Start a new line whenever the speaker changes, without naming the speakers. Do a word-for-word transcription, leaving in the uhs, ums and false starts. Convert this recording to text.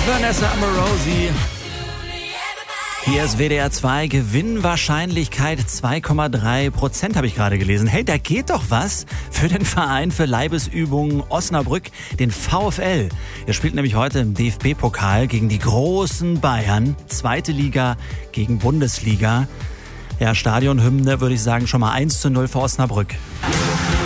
Vanessa Amorosi. Hier ist W D R zwei, Gewinnwahrscheinlichkeit zwei Komma drei Prozent habe ich gerade gelesen. Hey, da geht doch was für den Verein für Leibesübungen Osnabrück, den VfL. Er spielt nämlich heute im D F B-Pokal gegen die großen Bayern. Zweite Liga gegen Bundesliga. Ja, Stadionhymne würde ich sagen schon mal eins zu null für Osnabrück.